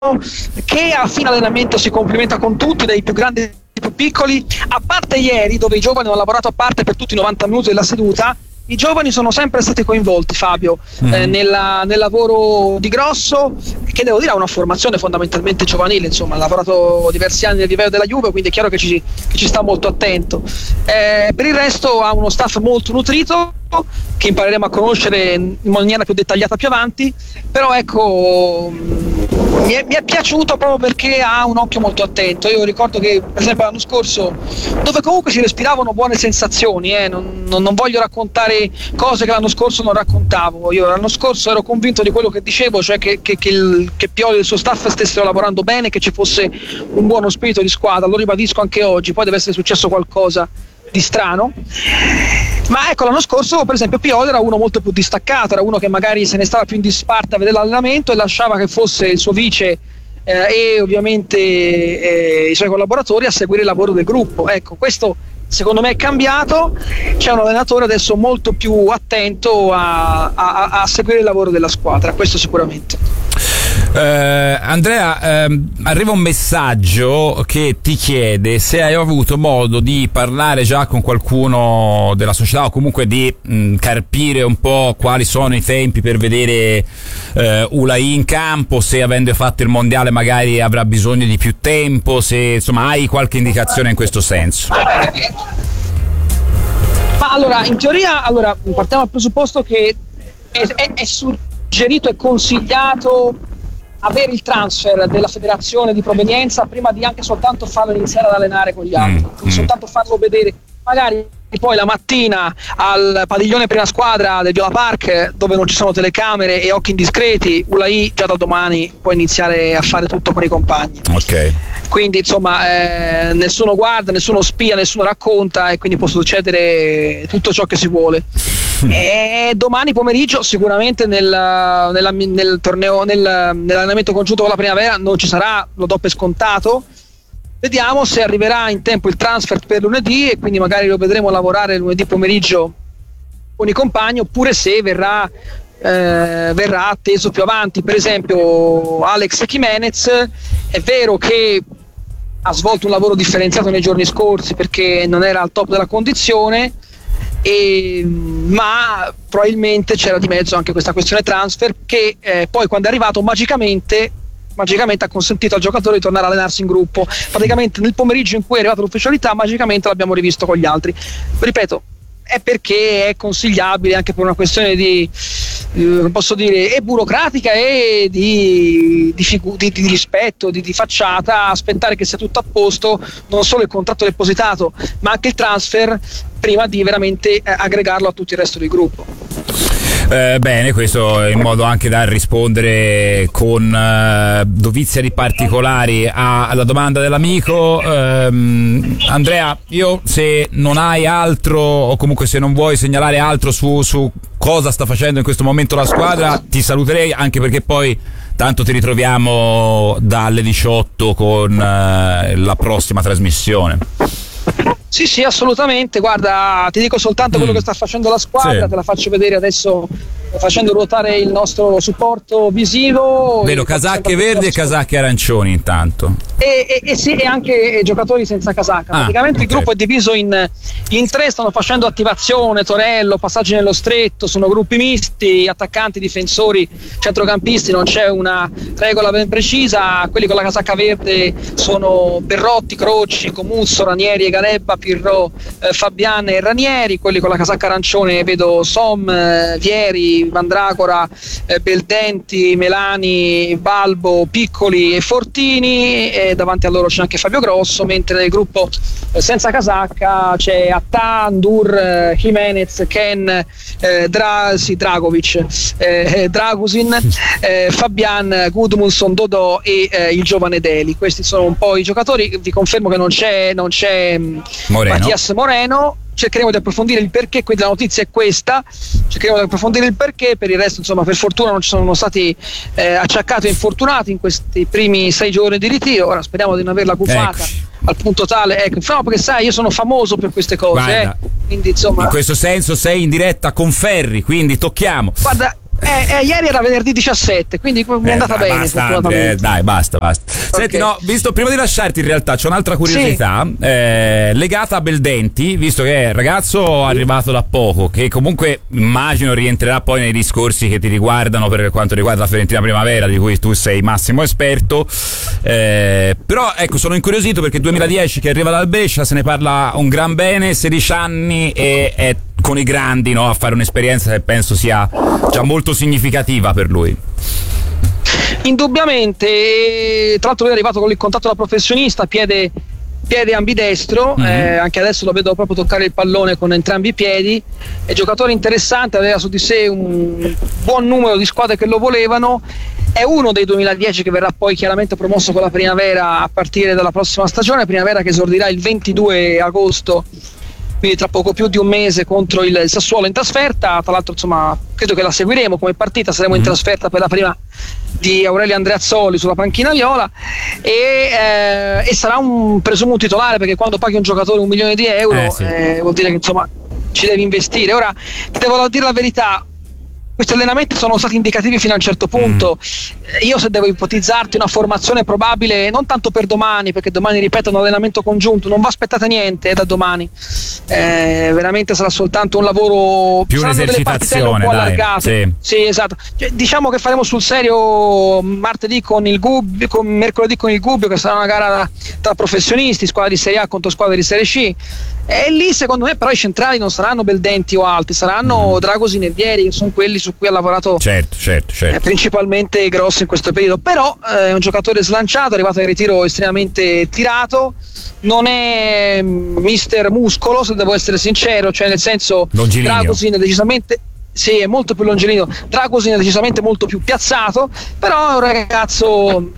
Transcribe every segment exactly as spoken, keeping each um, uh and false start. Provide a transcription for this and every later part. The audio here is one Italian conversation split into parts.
che a fine allenamento si complimenta con tutti, dai più grandi ai più piccoli, a parte ieri dove i giovani hanno lavorato a parte per tutti i novanta minuti della seduta. I giovani sono sempre stati coinvolti, Fabio, mm. eh, nella, nel lavoro di Grosso, che devo dire ha una formazione fondamentalmente giovanile, insomma ha lavorato diversi anni nel livello della Juve, quindi è chiaro che ci, che ci sta molto attento. Eh, per il resto ha uno staff molto nutrito che impareremo a conoscere in maniera più dettagliata più avanti, però ecco mi è, mi è piaciuto proprio perché ha un occhio molto attento. Io ricordo che per esempio l'anno scorso, dove comunque si respiravano buone sensazioni, eh, non, non, non voglio raccontare cose che l'anno scorso non raccontavo. Io l'anno scorso ero convinto di quello che dicevo, cioè che, che, che, il, che Pioli e il suo staff stessero lavorando bene, che ci fosse un buono spirito di squadra. Lo ribadisco anche oggi, poi deve essere successo qualcosa di strano, ma ecco l'anno scorso per esempio Pioli era uno molto più distaccato, era uno che magari se ne stava più in disparte a vedere l'allenamento e lasciava che fosse il suo vice eh, e ovviamente eh, i suoi collaboratori a seguire il lavoro del gruppo. Ecco, questo secondo me è cambiato, c'è un allenatore adesso molto più attento a, a, a seguire il lavoro della squadra, questo sicuramente. Uh, Andrea, uh, arriva un messaggio che ti chiede se hai avuto modo di parlare già con qualcuno della società o comunque di mh, carpire un po' quali sono i tempi per vedere uh, Ulai in campo, se avendo fatto il mondiale magari avrà bisogno di più tempo, se insomma hai qualche indicazione in questo senso. Ma allora, in teoria, allora, partiamo dal presupposto che è, è, è suggerito e consigliato avere il transfer della federazione di provenienza prima di anche soltanto farlo iniziare ad allenare con gli altri, mm, mm. soltanto farlo vedere magari poi la mattina al padiglione prima squadra del Viola Park, dove non ci sono telecamere e occhi indiscreti. Ulai già da domani può iniziare a fare tutto con i compagni. Ok. Quindi insomma eh, nessuno guarda, nessuno spia, nessuno racconta, e quindi può succedere tutto ciò che si vuole. E domani pomeriggio sicuramente nel, nella, nel torneo, nel, nell'allenamento congiunto con la primavera non ci sarà, lo do per scontato. Vediamo se arriverà in tempo il transfer per lunedì e quindi magari lo vedremo lavorare lunedì pomeriggio con i compagni, oppure se verrà eh, verrà atteso più avanti. Per esempio Alex Jimenez è vero che ha svolto un lavoro differenziato nei giorni scorsi perché non era al top della condizione, e, ma probabilmente c'era di mezzo anche questa questione transfer che eh, poi quando è arrivato magicamente magicamente ha consentito al giocatore di tornare a allenarsi in gruppo. Praticamente nel pomeriggio in cui è arrivata l'ufficialità magicamente l'abbiamo rivisto con gli altri. Ripeto, è perché è consigliabile anche per una questione di eh, posso dire e burocratica e di, di, figu- di, di rispetto, di, di facciata, aspettare che sia tutto a posto, non solo il contratto depositato ma anche il transfer, prima di veramente eh, aggregarlo a tutto il resto del gruppo. Eh, bene, questo in modo anche da rispondere con eh, dovizia di particolari a, alla domanda dell'amico. ehm, Andrea, io se non hai altro o comunque se non vuoi segnalare altro su, su cosa sta facendo in questo momento la squadra, ti saluterei, anche perché poi tanto ti ritroviamo dalle diciotto con eh, la prossima trasmissione. Sì, sì, assolutamente. Guarda, ti dico soltanto quello mm. che sta facendo la squadra, sì. Te la faccio vedere adesso facendo ruotare il nostro supporto visivo. Vedo casacche verdi e casacche arancioni intanto. E, e, e sì, e anche giocatori senza casacca. Ah, Praticamente okay. Il gruppo è diviso in, in tre, stanno facendo attivazione, torello, passaggi nello stretto, sono gruppi misti, attaccanti, difensori, centrocampisti, non c'è una regola ben precisa. Quelli con la casacca verde sono Berrotti, Croci, Comuzzo, Ranieri e Garebba, Pirro, eh, Fabian e Ranieri. Quelli con la casacca arancione vedo Som, eh, Vieri, Mandragora, eh, Beldenti, Melani, Balbo, Piccoli e Fortini, e davanti a loro c'è anche Fabio Grosso, mentre nel gruppo eh, senza casacca c'è Attà, Ndur, eh, Jimenez, Ken, eh, Dra- sì, Dragovic, eh, Dragusin, eh, Fabian, Gudmundsson, Dodò e eh, il giovane Deli. Questi sono un po' i giocatori. Vi confermo che non c'è, non c'è Moreno. Mattias Moreno. Cercheremo di approfondire il perché, quindi la notizia è questa, cercheremo di approfondire il perché. Per il resto, insomma, per fortuna non ci sono stati eh, acciaccati e infortunati in questi primi sei giorni di ritiro. Ora speriamo di non averla cufata Eccoci. al punto tale, ecco, no, perché sai, io sono famoso per queste cose, eh, quindi insomma in questo senso sei in diretta con Ferri, quindi tocchiamo. Guarda, Eh, eh, ieri era venerdì diciassette, quindi mi è andata eh, dai, bene. Basta, Andre, dai, basta, basta. Okay. Senti, no, visto, prima di lasciarti in realtà c'è un'altra curiosità sì. eh, legata a Beldenti, visto che è un ragazzo arrivato da poco, che comunque immagino rientrerà poi nei discorsi che ti riguardano per quanto riguarda la Fiorentina Primavera, di cui tu sei massimo esperto. Eh, però ecco, sono incuriosito perché duemiladieci che arriva dal Brescia, se ne parla un gran bene, sedici anni e è con i grandi, no, a fare un'esperienza che penso sia già molto significativa per lui. Indubbiamente, tra l'altro lui è arrivato con il contatto da professionista, piede, piede ambidestro, mm-hmm. eh, anche adesso lo vedo proprio toccare il pallone con entrambi i piedi, è giocatore interessante, aveva su di sé un buon numero di squadre che lo volevano, è uno dei duemiladieci che verrà poi chiaramente promosso con la Primavera a partire dalla prossima stagione, Primavera che esordirà il ventidue agosto, quindi tra poco più di un mese, contro il Sassuolo in trasferta. Tra l'altro, insomma, credo che la seguiremo come partita, saremo in trasferta per la prima di Aurelio Andreazzoli sulla panchina viola e, eh, e sarà un presumo titolare, perché quando paghi un giocatore un milione di euro eh, sì. eh, vuol dire che insomma ci devi investire. Ora ti devo dire la verità, questi allenamenti sono stati indicativi fino a un certo punto. Mm. Io, se devo ipotizzarti una formazione probabile, non tanto per domani, perché domani, ripeto, è un allenamento congiunto, non va aspettate niente da domani, eh, veramente sarà soltanto un lavoro, più un'esercitazione, un po' dai, allargate. Sì. Sì, esatto. Cioè, diciamo che faremo sul serio martedì con il Gubbio, con mercoledì con il Gubbio, che sarà una gara tra professionisti, squadra di Serie A contro squadra di Serie C. E lì secondo me però i centrali non saranno Beldenti o altri, saranno mm. Dragosin e Vieri, che sono quelli su cui ha lavorato certo, certo, certo. Eh, principalmente Grosso in questo periodo. Però eh, è un giocatore slanciato, è arrivato in ritiro estremamente tirato, non è mister muscolo, se devo essere sincero, cioè nel senso Dragosin è decisamente sì, è molto più longilineo, Dragosin è decisamente molto più piazzato, però è un ragazzo.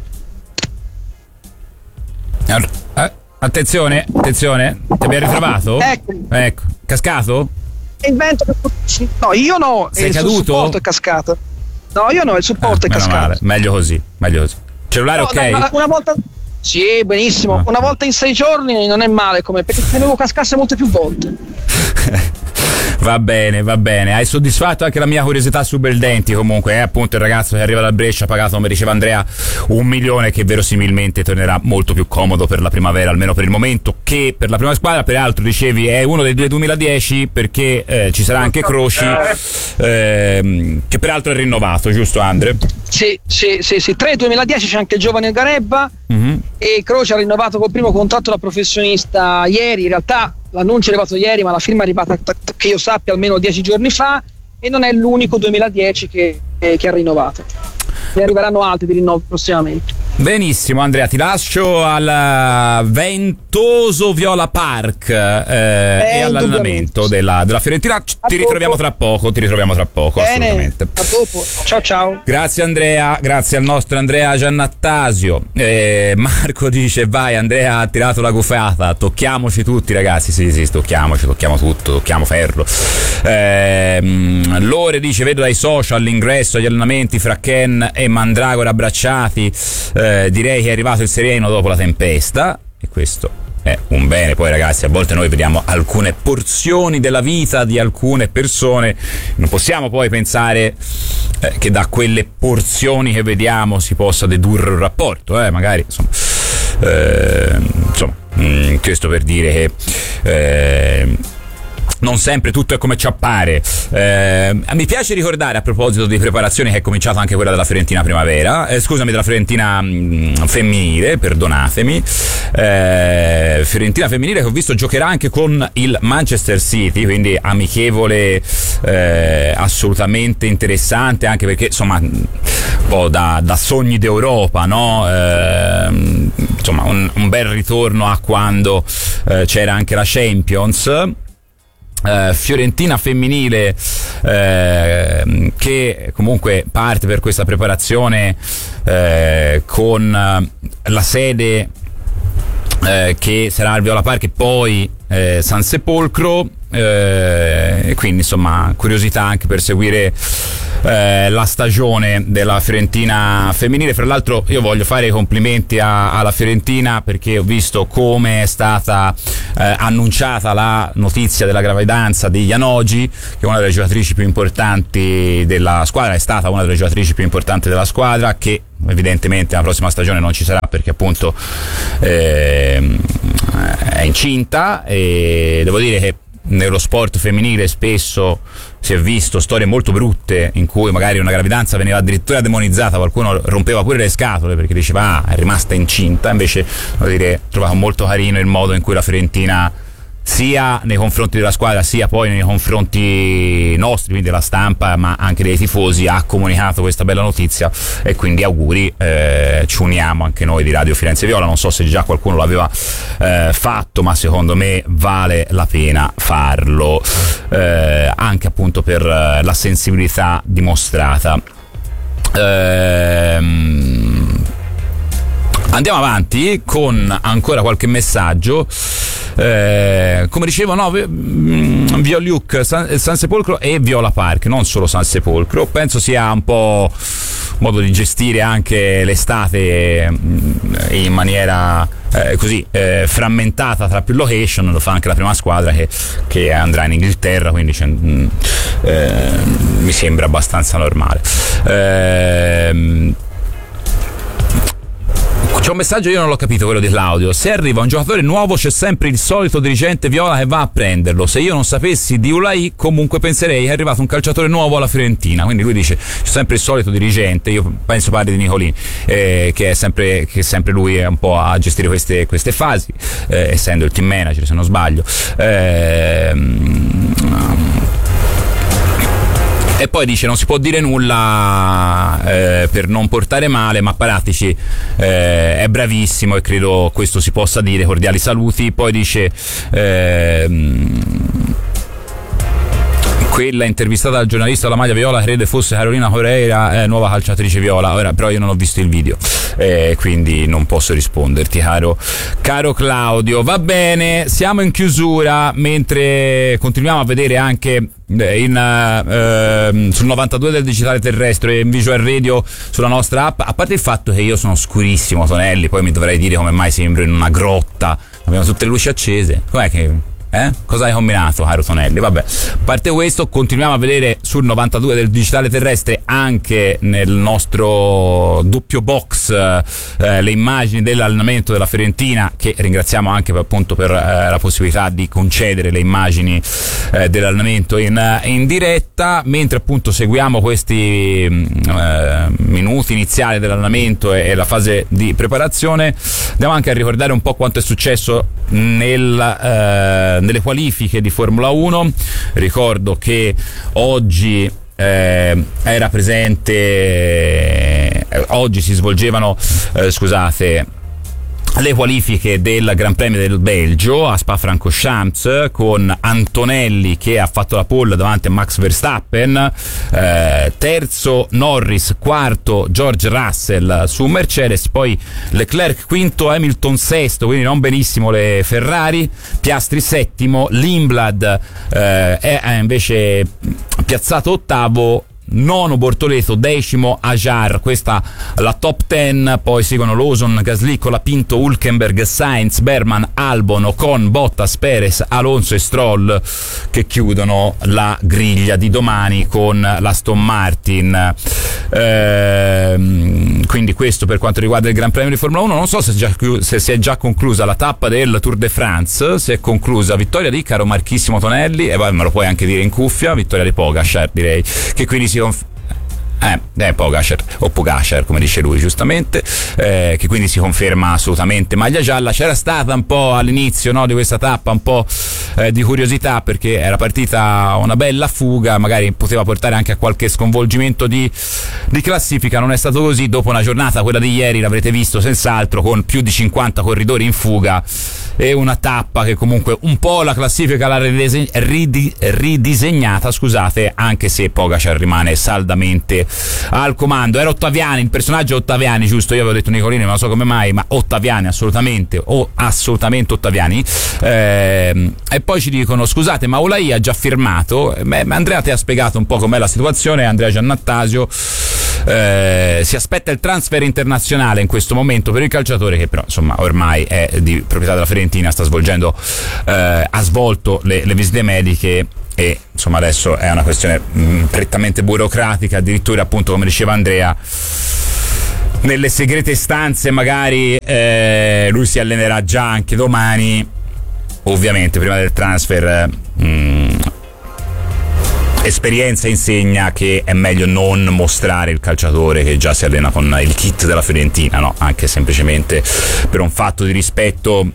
Allora, eh. Attenzione, attenzione, ti abbiamo ritrovato? Ecco. Ecco, cascato? Il vento che... No, io no, sei il caduto? Il supporto è cascato. No, io no, il supporto ah, è cascato. Male. Meglio così, meglio così. Cellulare no, ok? No, una volta... Sì, benissimo. No. Una volta in sei giorni non è male, come perché tenevo cascasse molte più volte. Va bene, va bene. Hai soddisfatto anche la mia curiosità su Beldenti. Comunque è appunto il ragazzo che arriva dal Brescia, pagato, come diceva Andrea, un milione, che verosimilmente tornerà molto più comodo per la Primavera, almeno per il momento, che per la prima squadra. Peraltro dicevi è uno dei due duemiladieci, perché eh, ci sarà anche Croci, eh, che peraltro è rinnovato, giusto Andre? Sì, sì, sì, sì. tre duemiladieci c'è anche il giovane Garebba, mm-hmm. e Croci ha rinnovato col primo contratto da professionista ieri. In realtà l'annuncio è arrivato ieri, ma la firma è arrivata, che io sappia, almeno dieci giorni fa, e non è l'unico duemiladieci che, eh, che ha rinnovato. Ne arriveranno altri di rinnovo prossimamente. Benissimo Andrea, ti lascio al ventoso Viola Park eh, eh, e all'allenamento della, della Fiorentina. Ti a ritroviamo dopo. tra poco, ti ritroviamo tra poco. Bene, assolutamente. A dopo. Ciao ciao. Grazie Andrea, grazie al nostro Andrea Giannattasio. Eh, Marco dice: vai, Andrea ha tirato la gufata, tocchiamoci tutti ragazzi. Sì, sì, tocchiamoci, tocchiamo tutto, tocchiamo ferro. Eh, Lore dice: vedo dai social l'ingresso agli allenamenti fra Ken e Mandragora abbracciati. Eh, direi che è arrivato il sereno dopo la tempesta, e questo è un bene. Poi ragazzi, a volte noi vediamo alcune porzioni della vita di alcune persone, non possiamo poi pensare eh, che da quelle porzioni che vediamo si possa dedurre un rapporto, eh, magari insomma, eh, insomma mh, questo per dire che eh, non sempre tutto è come ci appare. Eh, mi piace ricordare, a proposito di preparazione, che è cominciata anche quella della Fiorentina Primavera, eh, scusami, della Fiorentina mh, femminile, perdonatemi. Eh, Fiorentina femminile che ho visto giocherà anche con il Manchester City, quindi amichevole eh, assolutamente interessante, anche perché insomma un po' da, da sogni d'Europa, no? Eh, insomma un, un bel ritorno a quando eh, c'era anche la Champions. Uh, Fiorentina femminile uh, che comunque parte per questa preparazione uh, con uh, la sede uh, che sarà al Viola Park e poi uh, San Sepolcro, uh, e quindi insomma curiosità anche per seguire eh, la stagione della Fiorentina femminile. Fra l'altro io voglio fare i complimenti a, alla Fiorentina, perché ho visto come è stata eh, annunciata la notizia della gravidanza di Janogy, che è una delle giocatrici più importanti della squadra, è stata una delle giocatrici più importanti della squadra, che evidentemente la prossima stagione non ci sarà perché appunto eh, è incinta. E devo dire che nello sport femminile spesso si è visto storie molto brutte in cui magari una gravidanza veniva addirittura demonizzata, qualcuno rompeva pure le scatole perché diceva ah, è rimasta incinta. Invece devo dire, ho trovato molto carino il modo in cui la Fiorentina, sia nei confronti della squadra sia poi nei confronti nostri, quindi della stampa ma anche dei tifosi, ha comunicato questa bella notizia, e quindi auguri, eh, ci uniamo anche noi di Radio Firenze Viola. Non so se già qualcuno l'aveva eh, fatto, ma secondo me vale la pena farlo, eh, anche appunto per la sensibilità dimostrata. ehm Andiamo avanti con ancora qualche messaggio. Eh, come dicevo, no, Viola Luke, San, San Sepolcro e Viola Park, non solo San Sepolcro. Penso sia un po' modo di gestire anche l'estate in maniera eh, così eh, frammentata tra più location. Lo fa anche la prima squadra che, che andrà in Inghilterra, quindi cioè, mh, eh, mi sembra abbastanza normale. Eh, C'è un messaggio, io non l'ho capito, quello di Claudio. Se arriva un giocatore nuovo c'è sempre il solito dirigente viola che va a prenderlo. Se io non sapessi di Ulai, comunque penserei che è arrivato un calciatore nuovo alla Fiorentina. Quindi lui dice c'è sempre il solito dirigente. Io penso parli di Nicolini, eh, che è sempre che sempre lui è un po' a gestire queste, queste fasi, eh, essendo il team manager se non sbaglio. Eh, E poi dice non si può dire nulla eh, per non portare male, ma Paratici eh, è bravissimo e credo questo si possa dire. Cordiali saluti. Poi dice ehm, quella intervistata dal giornalista alla maglia viola crede fosse Carolina Correia, eh, nuova calciatrice viola. Ora però io non ho visto il video, eh, quindi non posso risponderti, caro, caro Claudio. Va bene, siamo in chiusura, mentre continuiamo a vedere anche in uh, sul novantadue del digitale terrestre e in Visual Radio sulla nostra app. A parte il fatto che io sono scurissimo, Tonelli, poi mi dovrei dire come mai sembro in una grotta, abbiamo tutte le luci accese. Com'è che Eh? Cosa hai combinato, caro Tonelli? Vabbè, a parte questo, continuiamo a vedere sul novantadue del digitale terrestre, anche nel nostro doppio box, eh, le immagini dell'allenamento della Fiorentina, che ringraziamo anche per, appunto per eh, la possibilità di concedere le immagini eh, dell'allenamento in, in diretta, mentre appunto seguiamo questi eh, minuti iniziali dell'allenamento e, e la fase di preparazione. Andiamo anche a ricordare un po' quanto è successo nel eh, nelle qualifiche di Formula uno. Ricordo che oggi eh, era presente eh, oggi si svolgevano eh, scusate le qualifiche del Gran Premio del Belgio a Spa-Francorchamps, con Antonelli che ha fatto la pole davanti a Max Verstappen, eh, terzo Norris, quarto George Russell su Mercedes, poi Leclerc quinto, Hamilton sesto, quindi non benissimo le Ferrari, Piastri settimo, Lindblad eh, è invece piazzato ottavo, nono Bortoleto, decimo Ajar. Questa la top ten. Poi seguono Lawson, Gasly, Colapinto, Hülkenberg, Sainz, Berman, Albon, Ocon, Bottas, Perez, Alonso e Stroll, che chiudono la griglia di domani con l'Aston Martin. Ehm, quindi questo per quanto riguarda il Gran Premio di Formula uno. Non so se, già, se si è già conclusa la tappa del Tour de France. Si è conclusa vittoria di caro Marchissimo Tonelli, e poi me lo puoi anche dire in cuffia, vittoria di Pogacar, direi, che quindi si conf- Eh, eh, Pogacar, o Pogacar come dice lui giustamente, eh, che quindi si conferma assolutamente maglia gialla. C'era stata un po' all'inizio, no, di questa tappa un po' eh, di curiosità, perché era partita una bella fuga, magari poteva portare anche a qualche sconvolgimento di, di classifica. Non è stato così. Dopo una giornata, quella di ieri, l'avrete visto senz'altro, con più di cinquanta corridori in fuga, e una tappa che comunque un po' la classifica l'ha ridise- ridi- ridisegnata, scusate, anche se Pogacar rimane saldamente al comando. Era Ottaviani, il personaggio Ottaviani, giusto? Io avevo detto Nicolini, non lo so come mai, ma Ottaviani assolutamente, o assolutamente Ottaviani. Eh, e poi ci dicono: scusate, ma Olai ha già firmato? Beh, Andrea ti ha spiegato un po' com'è la situazione. Andrea Giannattasio eh, si aspetta il transfer internazionale in questo momento per il calciatore, che però insomma ormai è di proprietà della Fiorentina, sta svolgendo eh, ha svolto le, le visite mediche e insomma adesso è una questione mh, prettamente burocratica. Addirittura, appunto, come diceva Andrea, nelle segrete stanze magari eh, lui si allenerà già anche domani, ovviamente prima del transfer. Mh, esperienza insegna che è meglio non mostrare il calciatore che già si allena con il kit della Fiorentina, no? Anche semplicemente per un fatto di rispetto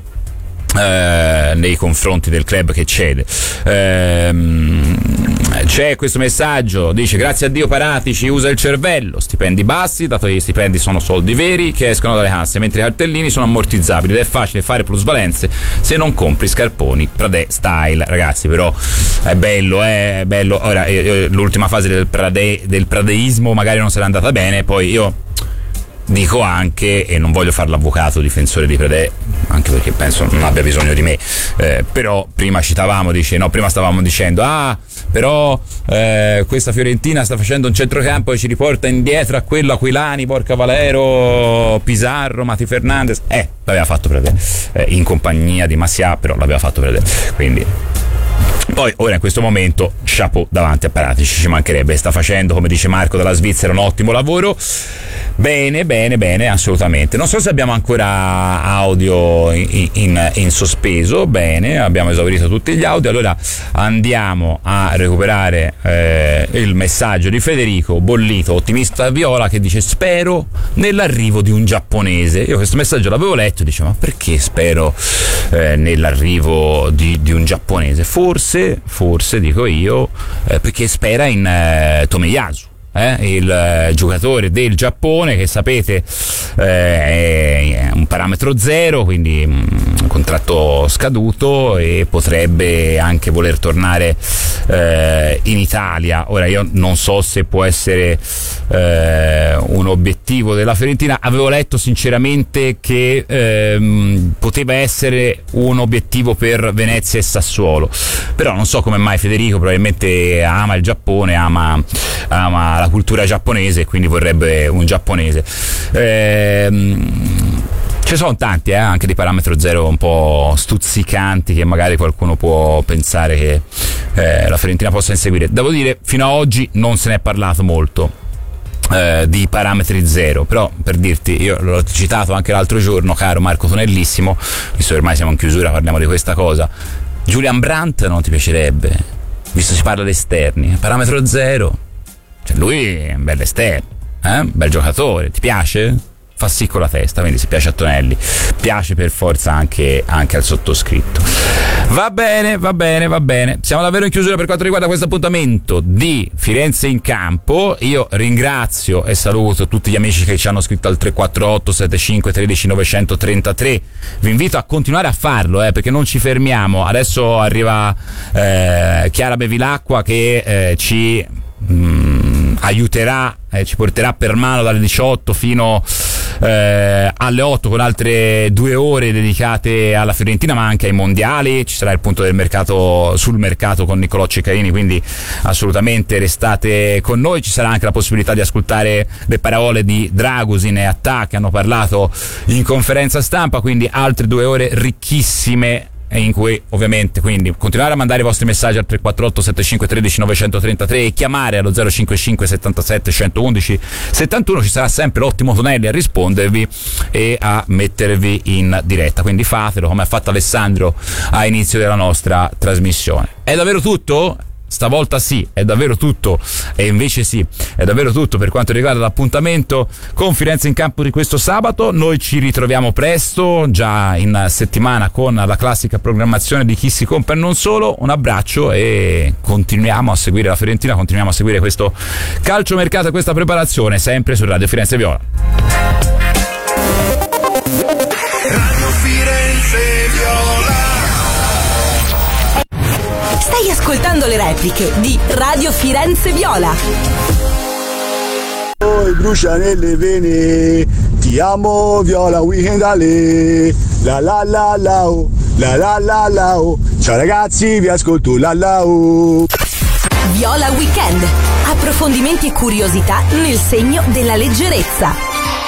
eh, nei confronti del club che cede. Ehm, c'è questo messaggio, dice: grazie a Dio Paratici usa il cervello, stipendi bassi, dato che gli stipendi sono soldi veri che escono dalle casse, mentre i cartellini sono ammortizzabili ed è facile fare plusvalenze se non compri scarponi Pradè style. Ragazzi, però è bello, è bello. Ora, l'ultima fase del, Pradè, del pradeismo magari non sarà andata bene, poi io dico anche, e non voglio fare l'avvocato difensore di Pradè, anche perché penso non abbia bisogno di me, eh, però prima citavamo, dice, no, prima stavamo dicendo, ah, però eh, questa Fiorentina sta facendo un centrocampo e ci riporta indietro a quello Aquilani, Porca Valero, Pizarro, Mati Fernandez. Eh, l'aveva fatto Pradè, eh, in compagnia di Massià, però l'aveva fatto Pradè, quindi... Poi ora in questo momento chapeau davanti a Paratici, ci mancherebbe, sta facendo, come dice Marco dalla Svizzera, un ottimo lavoro. Bene, bene, bene, assolutamente. Non so se abbiamo ancora audio in, in, in sospeso. Bene, abbiamo esaurito tutti gli audio. Allora andiamo a recuperare eh, il messaggio di Federico Bollito, ottimista viola, che dice: spero nell'arrivo di un giapponese. Io questo messaggio l'avevo letto e dicevo: ma perché spero eh, nell'arrivo di, di un giapponese? Forse, forse dico io, eh, perché spera in eh, Tomiyasu. Eh, il eh, giocatore del Giappone, che sapete eh, è un parametro zero, quindi un contratto scaduto, e potrebbe anche voler tornare eh, in Italia. Ora io non so se può essere eh, un obiettivo della Fiorentina. Avevo letto sinceramente che ehm, poteva essere un obiettivo per Venezia e Sassuolo, però non so come mai Federico probabilmente ama il Giappone, ama, ama la cultura giapponese, quindi vorrebbe un giapponese. Ehm, ci sono tanti, eh, anche di parametro zero un po' stuzzicanti, che magari qualcuno può pensare che eh, la Fiorentina possa inseguire. Devo dire, fino ad oggi non se ne è parlato molto eh, di parametri zero, però per dirti, io l'ho citato anche l'altro giorno, caro Marco Tonellissimo, visto che ormai siamo in chiusura, parliamo di questa cosa. Julian Brandt non ti piacerebbe, visto si parla di esterni, parametro zero. Cioè lui è un bel esterno, eh? Bel giocatore, ti piace? Fa sì con la testa, quindi se piace a Tonelli piace per forza anche, anche al sottoscritto. Va bene, va bene, va bene. Siamo davvero in chiusura per quanto riguarda questo appuntamento di Firenze in Campo. Io ringrazio e saluto tutti gli amici che ci hanno scritto al tre quattro otto sette cinque uno tre nove tre tre. Vi invito a continuare a farlo, eh, perché non ci fermiamo. Adesso arriva eh, Chiara Bevilacqua che eh, ci mh, aiuterà, eh, ci porterà per mano dalle diciotto fino Eh, alle otto, con altre due ore dedicate alla Fiorentina, ma anche ai mondiali. Ci sarà il punto del mercato sul mercato con Niccolò Ceccarini, quindi assolutamente restate con noi. Ci sarà anche la possibilità di ascoltare le parole di Dragusin e Attà, che hanno parlato in conferenza stampa, quindi altre due ore ricchissime, in cui ovviamente quindi continuare a mandare i vostri messaggi al tre quattro otto sette cinque uno tre nove tre tre e chiamare allo zero cinque cinque settantasette centoudici settantuno. Ci sarà sempre l'ottimo Tonelli a rispondervi e a mettervi in diretta, quindi fatelo come ha fatto Alessandro a inizio della nostra trasmissione. È davvero tutto? Stavolta sì, è davvero tutto, e invece sì, è davvero tutto per quanto riguarda l'appuntamento con Firenze in Campo di questo sabato. Noi ci ritroviamo presto, già in settimana, con la classica programmazione di Chi si compra e non solo. Un abbraccio e continuiamo a seguire la Fiorentina, continuiamo a seguire questo calciomercato e questa preparazione sempre su Radio Firenze Viola. Radio Firenze Viola. Stai ascoltando le repliche di Radio Firenze Viola. mi brucia nelle vene. Ti amo Viola Weekend Ale. La la la la oh, la la la la oh. Ciao ragazzi, vi ascolto la la oh. Viola Weekend. Approfondimenti e curiosità nel segno della leggerezza.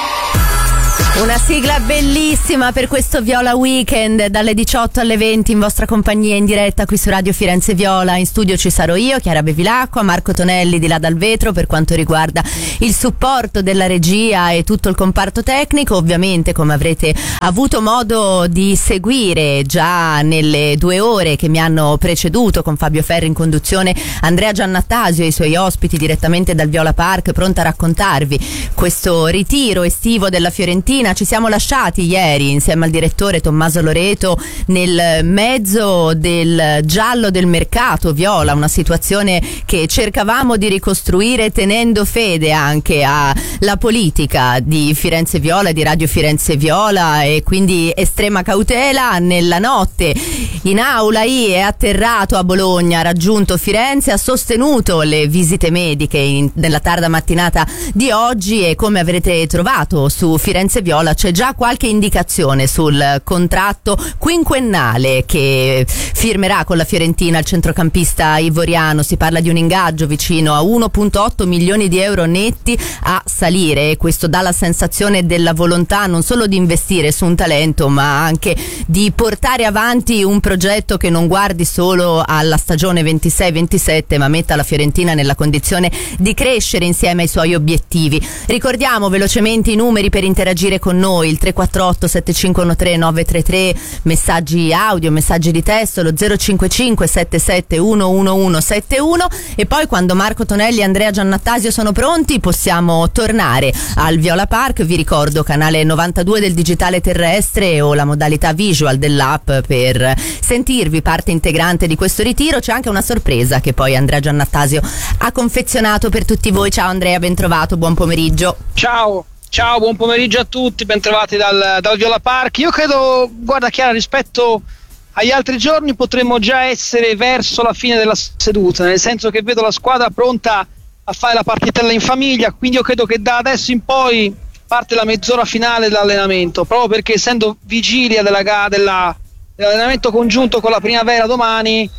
Una sigla bellissima per questo Viola Weekend, dalle diciotto alle venti in vostra compagnia in diretta qui su Radio Firenze Viola. In studio ci sarò io, Chiara Bevilacqua, Marco Tonelli di là dal vetro per quanto riguarda il supporto della regia e tutto il comparto tecnico. Ovviamente, come avrete avuto modo di seguire già nelle due ore che mi hanno preceduto, con Fabio Ferri in conduzione, Andrea Giannattasio e i suoi ospiti direttamente dal Viola Park, pronta a raccontarvi questo ritiro estivo della Fiorentina. Ci siamo lasciati ieri insieme al direttore Tommaso Loreto nel mezzo del giallo del mercato viola, una situazione che cercavamo di ricostruire tenendo fede anche alla politica di Firenze Viola e di Radio Firenze Viola, e quindi estrema cautela. Nella notte in aula I è atterrato a Bologna, ha raggiunto Firenze, ha sostenuto le visite mediche in, nella tarda mattinata di oggi, e come avrete trovato su Firenze Viola c'è già qualche indicazione sul contratto quinquennale che firmerà con la Fiorentina il centrocampista ivoriano. Si parla di un ingaggio vicino a uno virgola otto milioni di euro netti a salire, e questo dà la sensazione della volontà non solo di investire su un talento, ma anche di portare avanti un progetto che non guardi solo alla stagione ventisei ventisette, ma metta la Fiorentina nella condizione di crescere insieme ai suoi obiettivi. Ricordiamo velocemente i numeri per interagire con noi: il tre quattro otto sette cinque uno tre nove tre tre, messaggi audio, messaggi di testo, lo zero cinque cinque sette sette uno uno uno sette uno, e poi quando Marco Tonelli e Andrea Giannattasio sono pronti possiamo tornare al Viola Park. Vi ricordo canale novantadue del digitale terrestre o la modalità visual dell'app per sentirvi parte integrante di questo ritiro. C'è anche una sorpresa che poi Andrea Giannattasio ha confezionato per tutti voi. Ciao Andrea, ben trovato, buon pomeriggio. Ciao. Ciao, buon pomeriggio a tutti, bentrovati dal, dal Viola Park. Io credo, guarda Chiara, rispetto agli altri giorni potremmo già essere verso la fine della seduta, nel senso che vedo la squadra pronta a fare la partitella in famiglia, quindi io credo che da adesso in poi parte la mezz'ora finale dell'allenamento, proprio perché essendo vigilia della, della, dell'allenamento congiunto con la Primavera domani,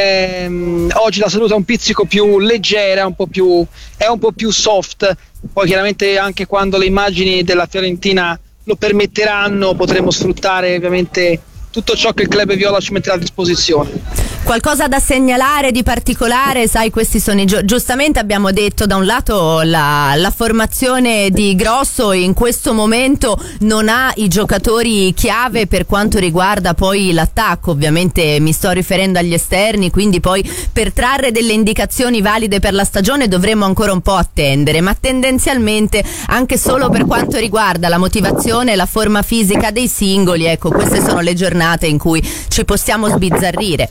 ehm, oggi la seduta è un pizzico più leggera, un po' più, è un po' più soft. Poi chiaramente anche quando le immagini della Fiorentina lo permetteranno potremo sfruttare ovviamente tutto ciò che il club viola ci metterà a disposizione. Qualcosa da segnalare di particolare? Sai, questi sono i gio- giustamente abbiamo detto da un lato la, la formazione di Grosso in questo momento non ha i giocatori chiave per quanto riguarda poi l'attacco, ovviamente mi sto riferendo agli esterni, quindi poi per trarre delle indicazioni valide per la stagione dovremo ancora un po' attendere, ma tendenzialmente anche solo per quanto riguarda la motivazione e la forma fisica dei singoli, ecco, queste sono le giornate in cui ci possiamo sbizzarrire.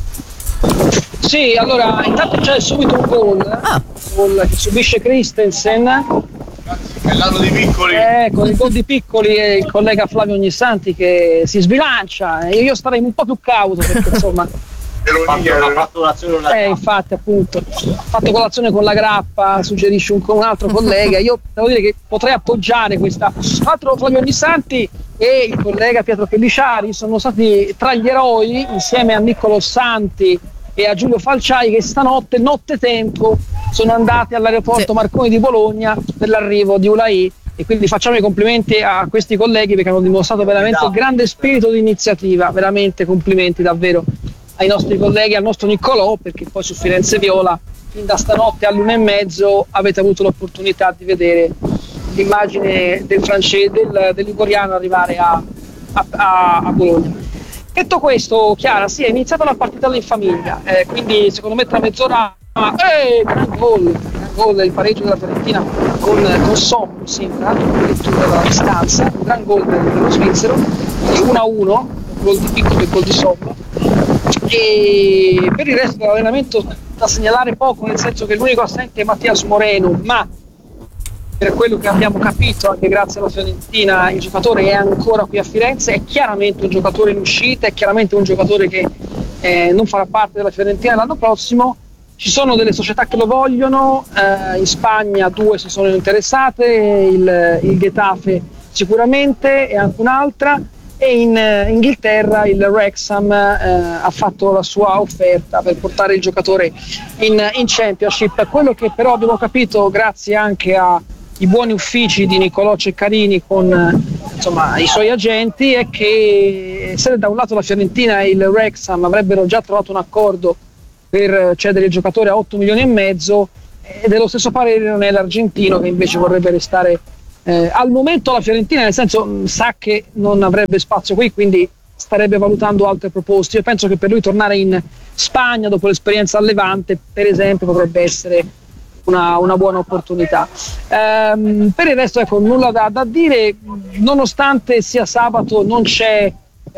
Sì, allora intanto c'è subito un gol, ah. gol che subisce Christensen, l'anno di Piccoli, eh, con il gol di Piccoli e il collega Flavio Ognissanti che si sbilancia, e io starei un po' più cauto perché insomma ha fatto colazione eh, infatti appunto ha fatto colazione con la grappa, suggerisce un, un altro collega. Io devo dire che potrei appoggiare questa. Tra l'altro Flavio Ognissanti e il collega Pietro Pellicciari sono stati tra gli eroi insieme a Niccolo Santi e a Giulio Falciai, che stanotte nottetempo sono andati all'aeroporto Marconi di Bologna per l'arrivo di Ulai, e quindi facciamo i complimenti a questi colleghi perché hanno dimostrato veramente un grande spirito di iniziativa. Veramente complimenti davvero ai nostri colleghi, al nostro Niccolò, perché poi su Firenze Viola fin da stanotte all'una e mezzo avete avuto l'opportunità di vedere l'immagine del francese, del, dell'igoriano arrivare a, a, a, a Bologna. Detto questo, Chiara, sì, è iniziata la partita in famiglia, eh, quindi secondo me tra mezz'ora eh, gran gol, gran gol, il pareggio della Fiorentina con, con Som, sembra, addirittura dalla distanza, un gran gol dello svizzero, uno a uno, gol di Piccolo e gol di Som. E per il resto dell'allenamento da segnalare poco, nel senso che l'unico assente è Mattias Moreno, ma per quello che abbiamo capito anche grazie alla Fiorentina il giocatore è ancora qui a Firenze, è chiaramente un giocatore in uscita, è chiaramente un giocatore che eh, non farà parte della Fiorentina l'anno prossimo, Ci sono delle società che lo vogliono, eh, in Spagna due si sono interessate, il, il Getafe sicuramente e anche un'altra, e in eh, Inghilterra il Wrexham eh, ha fatto la sua offerta per portare il giocatore in, in Championship. Quello che però abbiamo capito, grazie anche ai buoni uffici di Niccolò Ceccarini con eh, insomma, i suoi agenti, è che se da un lato la Fiorentina e il Wrexham avrebbero già trovato un accordo per cedere il giocatore a otto milioni e mezzo, e dello stesso parere non è l'argentino, che invece vorrebbe restare eh, al momento la Fiorentina, nel senso mh, sa che non avrebbe spazio qui, quindi starebbe valutando altre proposte. Io penso che per lui tornare in Spagna dopo l'esperienza al Levante, per esempio, potrebbe essere una, una buona opportunità. Ehm, per il resto, ecco, nulla da, da dire, nonostante sia sabato non c'è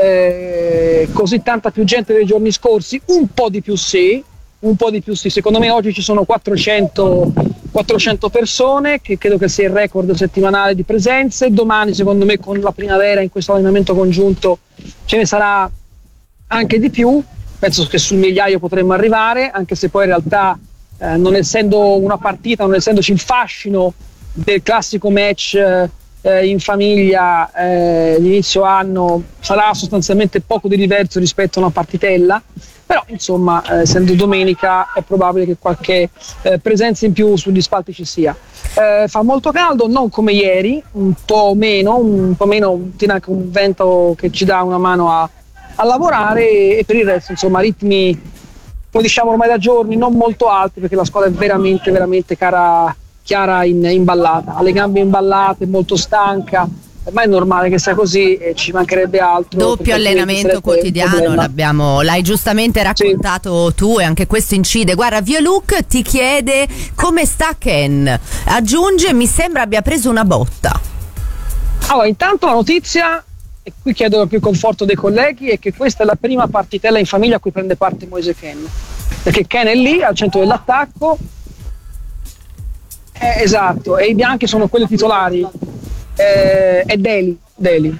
Eh, così tanta più gente dei giorni scorsi, un po' di più sì, un po' di più sì, secondo me oggi ci sono quattrocento, quattrocento persone, che credo che sia il record settimanale di presenze. Domani secondo me con la primavera in questo allenamento congiunto ce ne sarà anche di più, penso che sul migliaio potremmo arrivare, anche se poi in realtà eh, non essendo una partita, non essendoci il fascino del classico match eh, Eh, in famiglia eh, l'inizio anno, sarà sostanzialmente poco di diverso rispetto a una partitella, però insomma eh, essendo domenica è probabile che qualche eh, presenza in più sugli spalti ci sia. Eh, fa molto caldo, non come ieri, un po' meno, un po' meno, tiene anche un vento che ci dà una mano a, a lavorare, e, e per il resto insomma ritmi, come diciamo ormai da giorni, non molto alti, perché la squadra è veramente veramente cara Chiara in, imballata, ha le gambe imballate, molto stanca, ma è normale che sia così, e ci mancherebbe altro. Doppio allenamento quotidiano, l'abbiamo, l'hai giustamente raccontato sì. Tu, e anche questo incide. Guarda, Violuk ti chiede come sta Ken, aggiunge mi sembra abbia preso una botta. Allora, intanto la notizia, e qui chiedo più conforto dei colleghi, è che questa è la prima partitella in famiglia a cui prende parte Moise Kean, perché Ken è lì al centro dell'attacco. Eh, esatto, e i bianchi sono quelli titolari, eh, è Deli, Deli.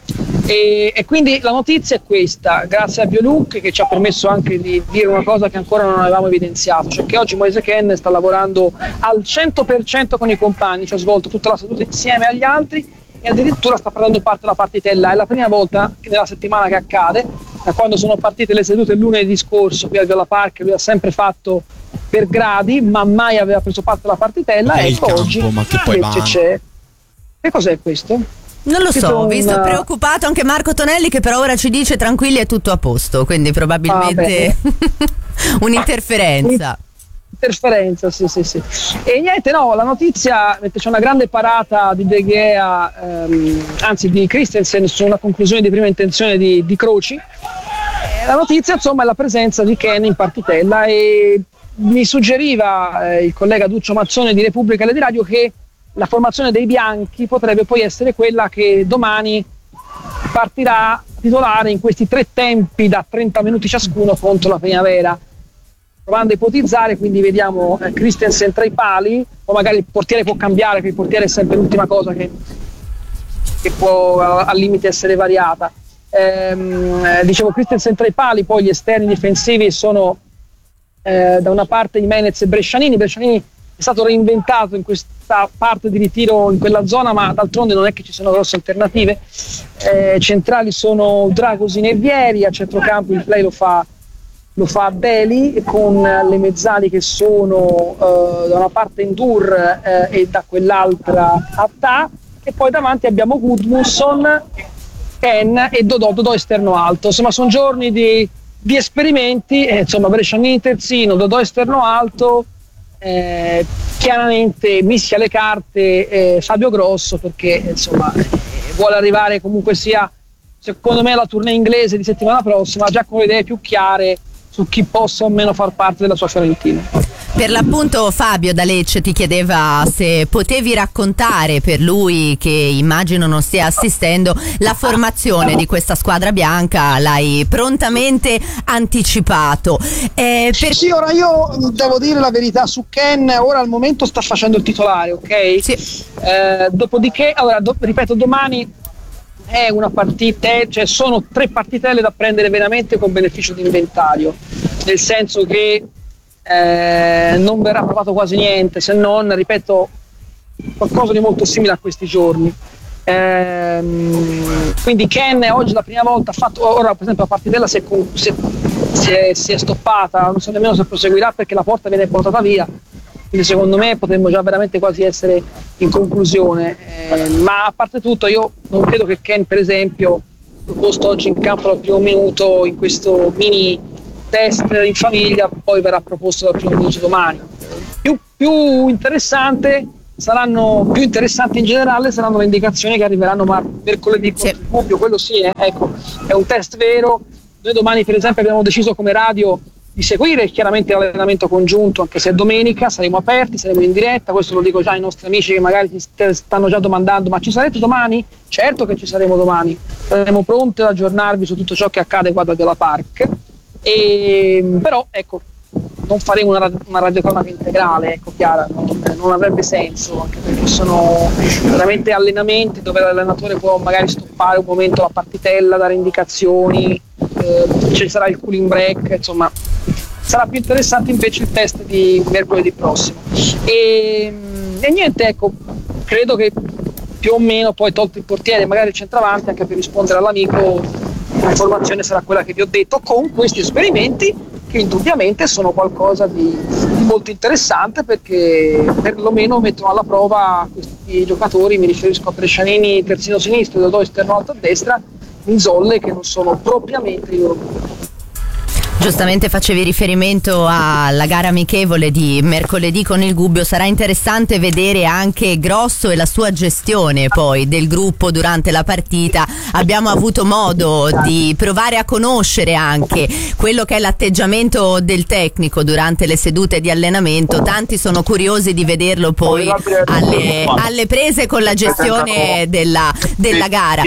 E, e quindi la notizia è questa, grazie a Violuk, che ci ha permesso anche di dire una cosa che ancora non avevamo evidenziato, cioè che oggi Moise Kean sta lavorando al cento per cento con i compagni, cioè ha svolto tutta la seduta insieme agli altri e addirittura sta prendendo parte alla partitella. È la prima volta nella settimana che accade, da quando sono partite le sedute il lunedì scorso qui al Viola Park. Lui ha sempre fatto per gradi, ma mai aveva preso parte alla partitella, e ecco campo, oggi ma che poi invece c'è. Che cos'è questo? Non lo so, ho visto una... preoccupato anche Marco Tonelli, che per ora ci dice tranquilli è tutto a posto, quindi probabilmente ah, un'interferenza. Interferenza, sì, sì, sì. E niente, no, la notizia, c'è una grande parata di De Gea, ehm, anzi di Christensen, su una conclusione di prima intenzione di, di Croci. E la notizia, insomma, è la presenza di Kean in partitella, e mi suggeriva eh, il collega Duccio Mazzone di Repubblica e di Radio che la formazione dei bianchi potrebbe poi essere quella che domani partirà titolare in questi tre tempi da trenta minuti ciascuno contro la Primavera, provando a ipotizzare, quindi vediamo eh, Christensen tra i pali, o magari il portiere può cambiare, perché il portiere è sempre l'ultima cosa che, che può al limite essere variata. Ehm, eh, dicevo Christensen tra i pali, poi gli esterni difensivi sono eh, da una parte Jimenez e Brescianini. Brescianini è stato reinventato in questa parte di ritiro in quella zona, ma d'altronde non è che ci siano grosse alternative. Eh, centrali sono Dragosin e Vieri, a centrocampo il play lo fa lo fa Deli, con le mezzali che sono eh, da una parte Endur eh, e da quell'altra Attà, e poi davanti abbiamo Gudmundsson, Ken e Dodò, Dodò esterno alto. Insomma, sono giorni di, di esperimenti, eh, insomma Brescianini terzino, Dodò esterno alto, eh, chiaramente mischia le carte eh, Fabio Grosso, perché insomma eh, vuole arrivare comunque sia, secondo me, alla tournée inglese di settimana prossima già con le idee più chiare su chi possa o meno far parte della sua Fiorentina. Per l'appunto Fabio da Lecce ti chiedeva se potevi raccontare, per lui che immagino non stia assistendo, la formazione di questa squadra bianca. L'hai prontamente anticipato. Eh, per... Sì, ora io devo dire la verità su Ken, ora al momento sta facendo il titolare, ok? Sì. Eh, dopodiché, allora, do, ripeto, domani è una partita, cioè sono tre partitelle da prendere veramente con beneficio di inventario, nel senso che eh, non verrà provato quasi niente, se non, ripeto, qualcosa di molto simile a questi giorni. Ehm, quindi Ken oggi la prima volta ha fatto, ora per esempio la partitella si è, si è, si è, si è stoppata, non so nemmeno se proseguirà perché la porta viene portata via, quindi secondo me potremmo già veramente quasi essere in conclusione, eh, ma a parte tutto io non credo che Ken per esempio proposto oggi in campo dal primo minuto in questo mini test in famiglia poi verrà proposto dal primo minuto domani. Più, più interessante saranno più interessanti in generale saranno le indicazioni che arriveranno mar- mercoledì con il Gubbio, quello sì, eh, ecco, è un test vero. Noi domani per esempio abbiamo deciso come radio di seguire chiaramente l'allenamento congiunto, anche se è domenica, saremo aperti, saremo in diretta, questo lo dico già ai nostri amici che magari ti st- stanno già domandando ma ci sarete domani? Certo che ci saremo domani, saremo pronti ad aggiornarvi su tutto ciò che accade qua da Viola Park, e, però ecco, non faremo una, una radiocronaca integrale, ecco, Chiara, non, non avrebbe senso, anche perché sono veramente allenamenti dove l'allenatore può magari stoppare un momento la partitella, dare indicazioni, eh, ci sarà il cooling break, insomma sarà più interessante invece il test di mercoledì prossimo. E, e niente, ecco, credo che più o meno poi tolto il portiere, magari il centravanti, anche per rispondere all'amico, l'informazione sarà quella che vi ho detto, con questi esperimenti che indubbiamente sono qualcosa di, di molto interessante, perché perlomeno mettono alla prova questi giocatori, mi riferisco a Brescianini terzino sinistro, Dodò esterno alto a destra, in zolle che non sono propriamente i loro punti. Giustamente facevi riferimento alla gara amichevole di mercoledì con il Gubbio, sarà interessante vedere anche Grosso e la sua gestione poi del gruppo durante la partita. Abbiamo avuto modo di provare a conoscere anche quello che è l'atteggiamento del tecnico durante le sedute di allenamento, tanti sono curiosi di vederlo poi alle, alle prese con la gestione della, della gara.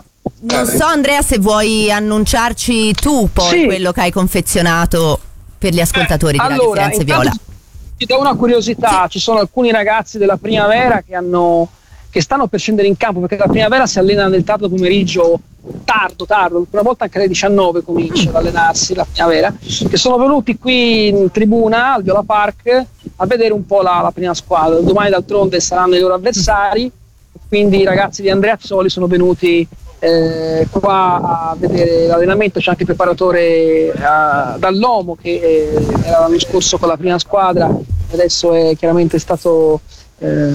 Non so Andrea se vuoi annunciarci tu poi sì. quello che hai confezionato per gli ascoltatori di Radio allora, Firenze Viola. Ti do una curiosità, sì. Ci sono alcuni ragazzi della Primavera che hanno che stanno per scendere in campo, perché la Primavera si allena nel tardo pomeriggio, tardo, tardo, una volta anche alle diciannove comincia ad allenarsi la Primavera, che sono venuti qui in tribuna al Viola Park a vedere un po' la, la prima squadra. Domani d'altronde saranno i loro avversari, quindi i ragazzi di Andrea Azzoli sono venuti Eh, qua a vedere l'allenamento. C'è anche il preparatore eh, Dall'Omo che eh, era l'anno scorso con la prima squadra, adesso è chiaramente stato eh,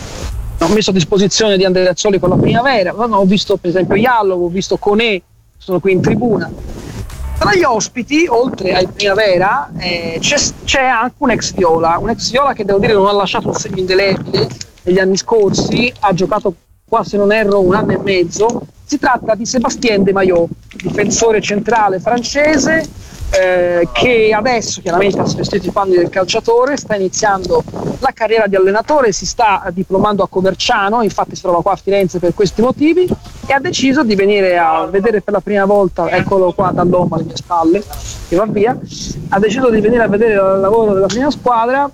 messo a disposizione di Andrea Azzoli con la Primavera. No, ho visto per esempio Iallo, ho visto Conè, sono qui in tribuna. Tra gli ospiti, oltre ai Primavera, eh, c'è, c'è anche un ex Viola, un ex Viola che devo dire non ha lasciato un segno indelebile negli anni scorsi, ha giocato qua se non erro un anno e mezzo. Si tratta di Sébastien Desmaillot, difensore centrale francese, eh, che adesso chiaramente ha svestito i panni del calciatore, sta iniziando la carriera di allenatore, si sta diplomando a Coverciano, infatti si trova qua a Firenze per questi motivi, e ha deciso di venire a vedere per la prima volta, eccolo qua Dall'Omo alle mie spalle, che va via, ha deciso di venire a vedere il lavoro della prima squadra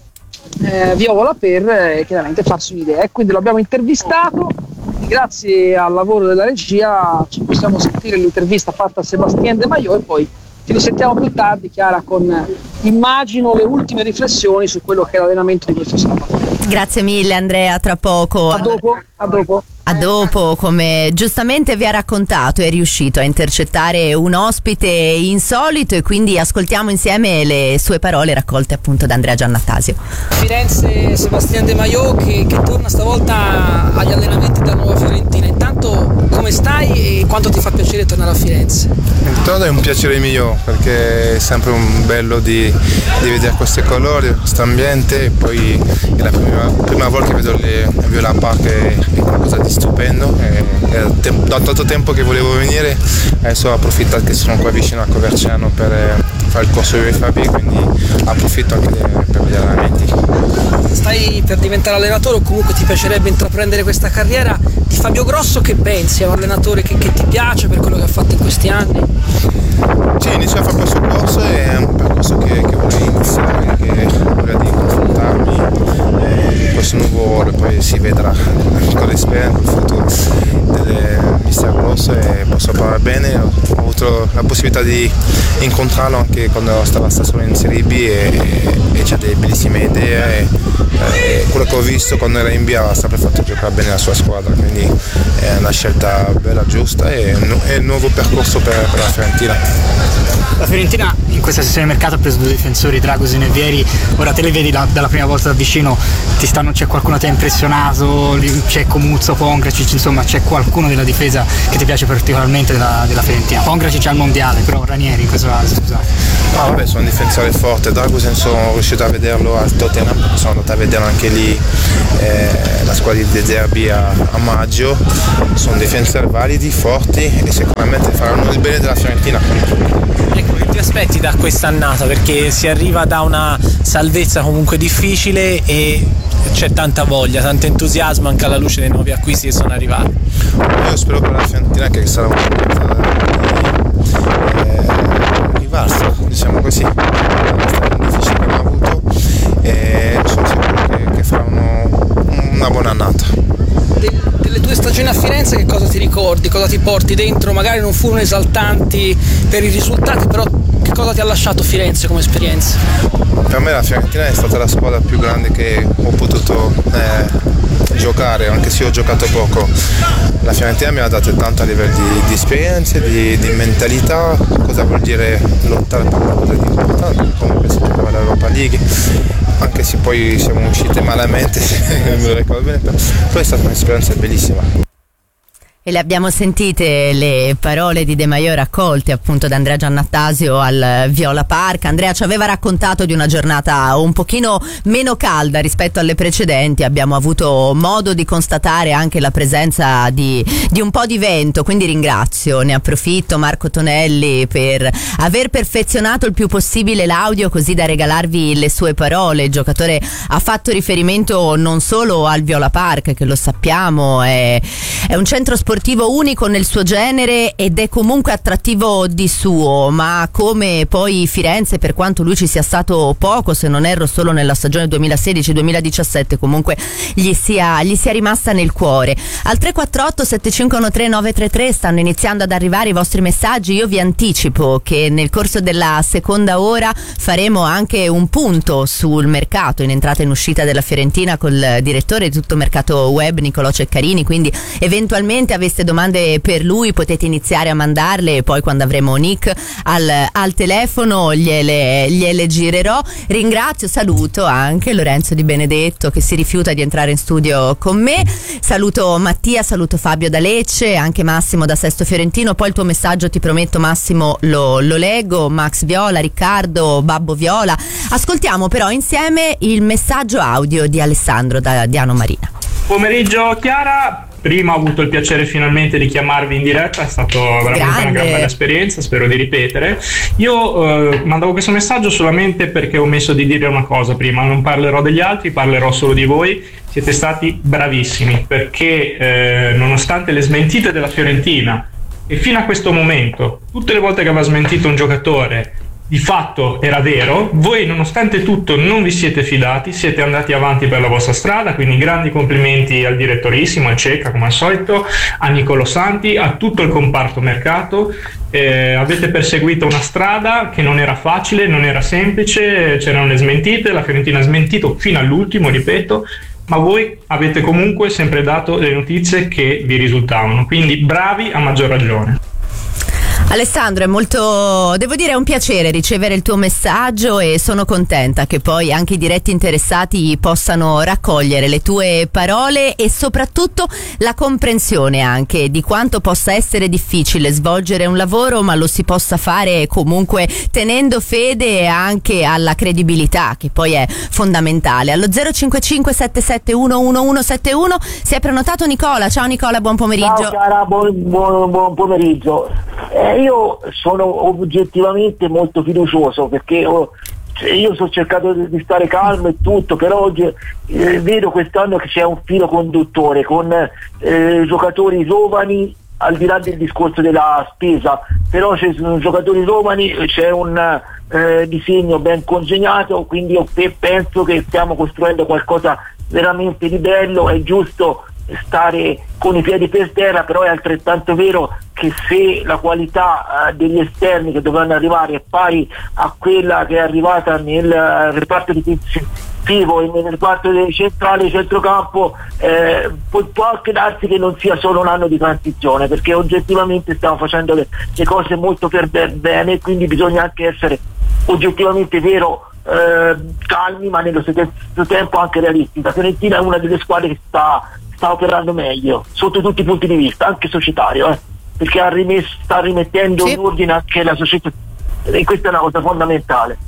eh, Viola per eh, chiaramente farsi un'idea, e quindi lo abbiamo intervistato. Grazie al lavoro della regia ci possiamo sentire l'intervista fatta a Sébastien Desmaillot e poi ci risentiamo più tardi, Chiara, con immagino le ultime riflessioni su quello che è l'allenamento di questo sabato. Grazie mille Andrea, tra poco. A dopo, a dopo. A dopo, come giustamente vi ha raccontato, è riuscito a intercettare un ospite insolito e quindi ascoltiamo insieme le sue parole raccolte appunto da Andrea Giannattasio. Firenze, Sébastien Desmaillot che, che torna stavolta agli allenamenti della Nuova Fiorentina. Intanto come stai e quanto ti fa piacere tornare a Firenze? Intanto è un piacere mio perché è sempre un bello di, di vedere questi colori, questo ambiente, e poi è la prima, prima volta che vedo le Viola Park, è, è qualcosa di stupendo, e, e da tanto tempo che volevo venire, adesso ho approfittato che sono qua vicino a Coverciano per eh, fare il corso U E F A B, quindi approfitto anche de, per vedere allenamenti. Stai per diventare allenatore o comunque ti piacerebbe intraprendere questa carriera? Di Fabio Grosso che pensi? È un allenatore che, che ti piace per quello che ha fatto in questi anni? Sì, inizio a fare questo corso, è un percorso che, che vorrei iniziare, che vorrei di confrontarmi eh, in questo nuovo ruolo, poi si vedrà con l'esperienza, il futuro del mister Grosso, e posso parlare bene. Ho avuto avuto la possibilità di incontrarlo anche quando stava solo in Serie B e, e c'ha delle bellissime idee e, e quello che ho visto quando era in B ha sempre fatto giocare bene la sua squadra, quindi è una scelta bella, giusta e è il nuovo percorso per, per la Fiorentina. La Fiorentina in questa sessione di mercato ha preso due difensori, Dragosin e Vieri, ora te li vedi da, dalla prima volta da vicino, ti stanno, c'è qualcuno che ti ha impressionato, c'è Comuzzo, Pongracic, insomma c'è qualcuno della difesa che ti piace particolarmente della, della Fiorentina? Pongracic al mondiale, però Ranieri in questo caso, scusate. No, vabbè, sono un difensore forte, Dragosin sono riuscito a vederlo al Tottenham, sono andato a vedere anche lì eh, la squadra di De Zerbi a, a maggio, sono difensori validi, forti e sicuramente faranno il bene della Fiorentina. Ecco, che ti aspetti da quest'annata? Perché si arriva da una salvezza comunque difficile e c'è tanta voglia, tanto entusiasmo anche alla luce dei nuovi acquisti che sono arrivati. Io spero per la Fiorentina che sarà una eh, rivalsa, diciamo così, è stato difficile che hanno avuto e sono sicuro che, che faranno una buona annata. Delle tue stagioni a Firenze che cosa ti ricordi? Cosa ti porti dentro? Magari non furono esaltanti per i risultati, però che cosa ti ha lasciato Firenze come esperienza? Per me la Fiorentina è stata la squadra più grande che ho potuto eh, giocare, anche se ho giocato poco. La Fiorentina mi ha dato tanto a livello di, di esperienze, di, di mentalità, cosa vuol dire lottare per qualcosa di importante, comunque si giocava l'Europa League, anche se poi siamo usciti malamente, me lo ricordo bene, però è stata un'esperienza bellissima. E le abbiamo sentite le parole di De Maio raccolte appunto da Andrea Giannattasio al Viola Park. Andrea ci aveva raccontato di una giornata un pochino meno calda rispetto alle precedenti, abbiamo avuto modo di constatare anche la presenza di, di un po' di vento, quindi ringrazio, ne approfitto Marco Tonelli per aver perfezionato il più possibile l'audio così da regalarvi le sue parole. Il giocatore ha fatto riferimento non solo al Viola Park, che lo sappiamo è, è un centro sportivo unico nel suo genere ed è comunque attrattivo di suo, ma come poi Firenze, per quanto lui ci sia stato poco, se non erro solo nella stagione duemilasedici duemiladiciassette, comunque gli sia, gli sia rimasta nel cuore. Al tre quattro otto sette cinque uno tre nove tre tre stanno iniziando ad arrivare i vostri messaggi. Io vi anticipo che nel corso della seconda ora faremo anche un punto sul mercato in entrata e in uscita della Fiorentina col direttore di tutto mercato web Nicolò Ceccarini, quindi eventualmente avete aveste domande per lui potete iniziare a mandarle e poi quando avremo Nick al, al telefono gliele, gliele girerò. Ringrazio, saluto anche Lorenzo Di Benedetto che si rifiuta di entrare in studio con me, saluto Mattia, saluto Fabio da Lecce, anche Massimo da Sesto Fiorentino, poi il tuo messaggio ti prometto Massimo lo, lo leggo, Max Viola, Riccardo, Babbo Viola. Ascoltiamo però insieme il messaggio audio di Alessandro da Diano Marina. Pomeriggio Chiara, prima ho avuto il piacere finalmente di chiamarvi in diretta, è stato veramente Grande. Una gran bella esperienza, spero di ripetere. Io eh, mandavo questo messaggio solamente perché ho omesso di dire una cosa prima, non parlerò degli altri, parlerò solo di voi. Siete stati bravissimi perché eh, nonostante le smentite della Fiorentina e fino a questo momento tutte le volte che aveva smentito un giocatore di fatto era vero, voi nonostante tutto non vi siete fidati, siete andati avanti per la vostra strada, quindi grandi complimenti al direttorissimo, al Cecca come al solito, a Nicolò Santi, a tutto il comparto mercato. Eh, avete perseguito una strada che non era facile, non era semplice, c'erano le smentite, la Fiorentina ha smentito fino all'ultimo, ripeto, ma voi avete comunque sempre dato le notizie che vi risultavano, quindi bravi a maggior ragione. Alessandro, è molto, devo dire, è un piacere ricevere il tuo messaggio e sono contenta che poi anche i diretti interessati possano raccogliere le tue parole e soprattutto la comprensione anche di quanto possa essere difficile svolgere un lavoro, ma lo si possa fare comunque tenendo fede anche alla credibilità, che poi è fondamentale. Allo zero cinque cinque sette sette uno uno uno sette uno si è prenotato Nicola. Ciao Nicola, buon pomeriggio. Ciao cara, buon, buon, buon pomeriggio. Eh, io sono oggettivamente molto fiducioso perché ho, io sto cercando di stare calmo e tutto, però oggi eh, vedo quest'anno che c'è un filo conduttore con eh, giocatori giovani, al di là del discorso della spesa, però ci sono giocatori giovani, c'è un eh, disegno ben congegnato, quindi io penso che stiamo costruendo qualcosa veramente di bello. È giusto stare con i piedi per terra, però è altrettanto vero che se la qualità uh, degli esterni che dovranno arrivare è pari a quella che è arrivata nel uh, reparto difensivo e nel reparto centrale centrocampo, eh, può, può anche darsi che non sia solo un anno di transizione, perché oggettivamente stiamo facendo le, le cose molto per bene, quindi bisogna anche essere oggettivamente vero eh, calmi, ma nello stesso tempo anche realisti. La Fiorentina è una delle squadre che sta, sta operando meglio sotto tutti i punti di vista, anche societario, eh, perché ha rimesso, sta rimettendo sì. in ordine anche la società, e questa è una cosa fondamentale.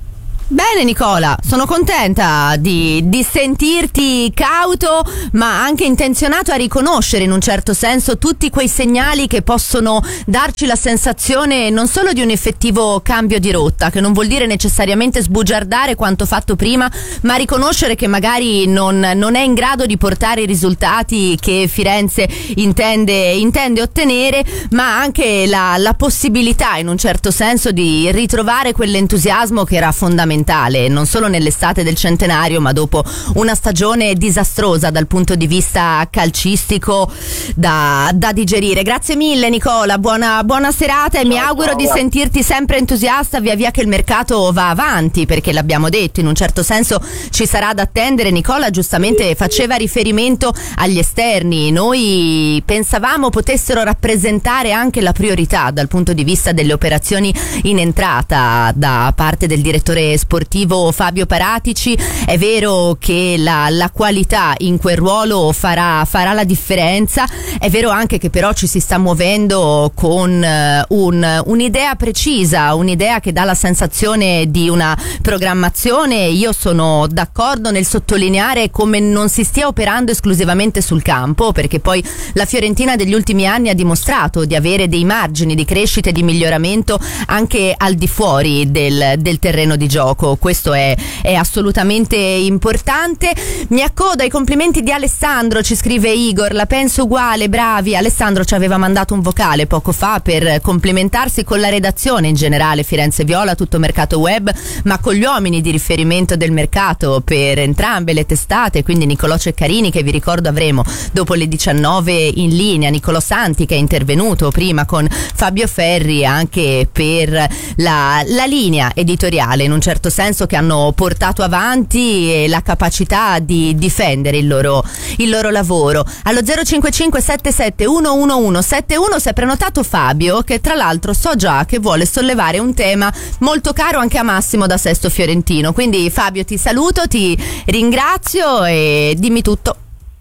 Bene Nicola, sono contenta di, di sentirti cauto ma anche intenzionato a riconoscere in un certo senso tutti quei segnali che possono darci la sensazione non solo di un effettivo cambio di rotta, che non vuol dire necessariamente sbugiardare quanto fatto prima, ma riconoscere che magari non, non è in grado di portare i risultati che Firenze intende, intende ottenere, ma anche la, la possibilità in un certo senso di ritrovare quell'entusiasmo che era fondamentale non solo nell'estate del centenario, ma dopo una stagione disastrosa dal punto di vista calcistico da, da digerire. Grazie mille Nicola, buona, buona serata e ciao, mi auguro ciao. di sentirti sempre entusiasta via via che il mercato va avanti, perché l'abbiamo detto, in un certo senso ci sarà da attendere. Nicola giustamente faceva riferimento agli esterni, noi pensavamo potessero rappresentare anche la priorità dal punto di vista delle operazioni in entrata da parte del direttore sportivo Fabio Paratici. È vero che la, la qualità in quel ruolo farà, farà la differenza, è vero anche che però ci si sta muovendo con uh, un, un'idea precisa, un'idea che dà la sensazione di una programmazione. Io sono d'accordo nel sottolineare come non si stia operando esclusivamente sul campo, perché poi la Fiorentina degli ultimi anni ha dimostrato di avere dei margini di crescita e di miglioramento anche al di fuori del, del terreno di gioco. Questo è, è assolutamente importante. Mi accodo ai complimenti di Alessandro, ci scrive Igor, la penso uguale, bravi. Alessandro ci aveva mandato un vocale poco fa per complimentarsi con la redazione in generale Firenze Viola, tutto mercato web, ma con gli uomini di riferimento del mercato per entrambe le testate, quindi Nicolò Ceccarini, che vi ricordo avremo dopo le diciannove in linea, Nicolò Santi che è intervenuto prima con Fabio Ferri anche per la, la linea editoriale in un certo senso, che hanno portato avanti la capacità di difendere il loro, il loro lavoro. Allo zero cinque cinque sette sette uno uno uno sette uno si è prenotato Fabio, che tra l'altro so già che vuole sollevare un tema molto caro anche a Massimo da Sesto Fiorentino. Quindi Fabio, ti saluto, ti ringrazio e dimmi tutto.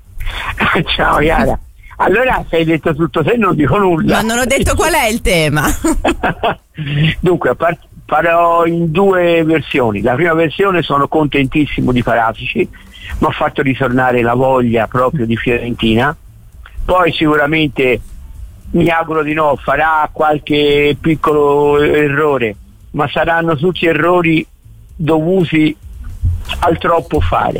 Ciao Iara. Allora, se hai detto tutto te non dico nulla. Ma non ho detto qual è il tema. Dunque, a parte farò in due versioni. La prima versione, sono contentissimo di Paratici, mi ha fatto ritornare la voglia proprio di Fiorentina. Poi sicuramente, mi auguro di no, farà qualche piccolo errore, ma saranno tutti errori dovuti al troppo fare.